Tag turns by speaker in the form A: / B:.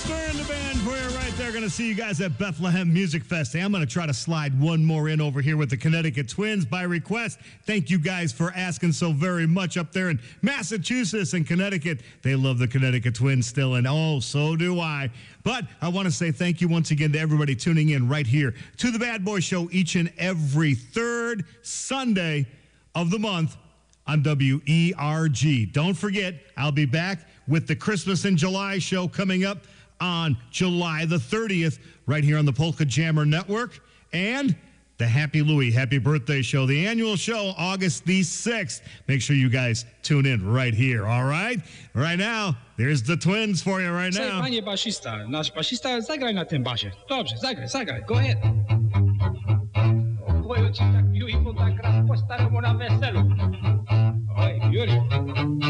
A: Stirring the band for you right there. Going to see you guys at Bethlehem Music Fest. Hey, I'm going to try to slide one more in over here with the Connecticut Twins by request. Thank you guys for asking so very much up there in Massachusetts and Connecticut. They love the Connecticut Twins still, and oh, so do I. But I want to say thank you once again to everybody tuning in right here to the Bad Boy Show each and every third Sunday of the month on WERG. Don't forget, I'll be back with the Christmas in July show coming up on July the 30th right here on the Polka Jammer Network, and the Happy Louie Happy Birthday Show, the annual show, August the 6th. Make sure you guys tune in right here, all right? Right now, there's the Twins for you right now.
B: Panie basista, nasz basista, zagraj na tym basie. Dobrze, zagraj, go ahead. Powiem ci tak, Yuri, bo tak raz po staremu na weselu. Oj, Yuri.